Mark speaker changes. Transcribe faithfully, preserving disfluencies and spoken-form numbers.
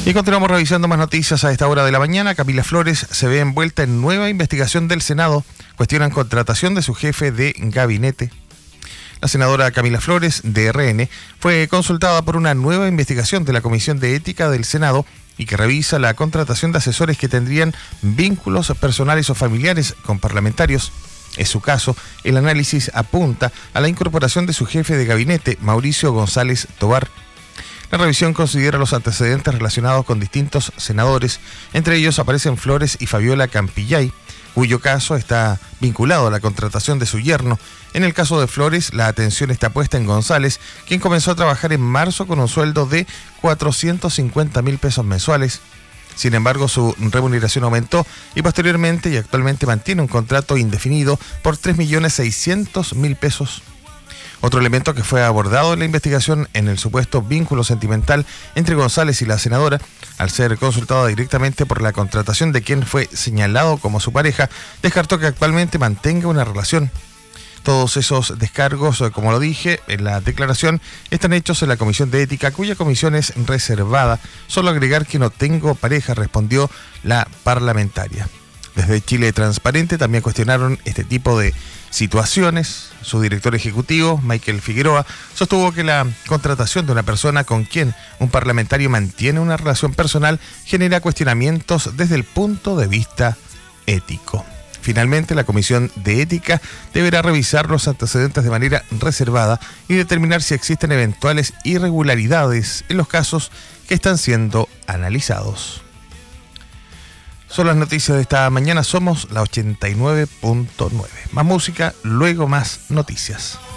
Speaker 1: Y continuamos revisando más noticias a esta hora de la mañana. Camila Flores se ve envuelta en nueva investigación del Senado. Cuestionan contratación de su jefe de gabinete. La senadora Camila Flores, de R N, fue consultada por una nueva investigación de la Comisión de Ética del Senado y que revisa la contratación de asesores que tendrían vínculos personales o familiares con parlamentarios. En su caso, el análisis apunta a la incorporación de su jefe de gabinete, Mauricio González Tobar. La revisión considera los antecedentes relacionados con distintos senadores, entre ellos aparecen Flores y Fabiola Campillay, cuyo caso está vinculado a la contratación de su yerno. En el caso de Flores, la atención está puesta en González, quien comenzó a trabajar en marzo con un sueldo de cuatrocientos cincuenta mil pesos mensuales. Sin embargo, su remuneración aumentó y posteriormente y actualmente mantiene un contrato indefinido por tres millones seiscientos mil pesos. Otro elemento que fue abordado en la investigación en el supuesto vínculo sentimental entre González y la senadora, al ser consultada directamente por la contratación de quien fue señalado como su pareja, descartó que actualmente mantenga una relación. Todos esos descargos, como lo dije en la declaración, están hechos en la Comisión de Ética, cuya comisión es reservada. Solo agregar que no tengo pareja, respondió la parlamentaria. Desde Chile Transparente también cuestionaron este tipo de situaciones. Su director ejecutivo, Michael Figueroa, sostuvo que la contratación de una persona con quien un parlamentario mantiene una relación personal genera cuestionamientos desde el punto de vista ético. Finalmente, la Comisión de Ética deberá revisar los antecedentes de manera reservada y determinar si existen eventuales irregularidades en los casos que están siendo analizados. Son las noticias de esta mañana, somos la ochenta y nueve punto nueve. Más música, luego más noticias.